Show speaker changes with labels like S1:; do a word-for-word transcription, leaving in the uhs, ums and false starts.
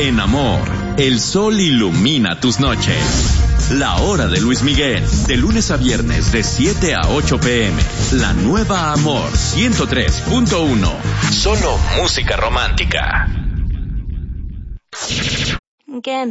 S1: En Amor, el sol ilumina tus noches. La hora de Luis Miguel, de lunes a viernes de siete a ocho pm. La nueva Amor ciento tres punto uno. Solo música romántica.
S2: Que